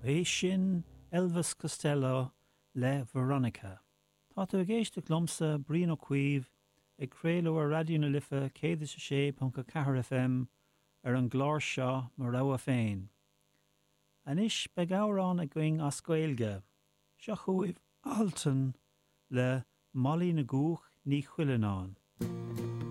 É sin Elvis Costello le Veronica. Tá tú a géiste glomsa bríon ó cuimh ag créalú a radio na lifa 106.4 FM ar an gláir seo mar rogha féin. Anis be gabhrán a going as Gaeilge, seo chuaibh Alton le Molly na Gúch ní Chuileanán.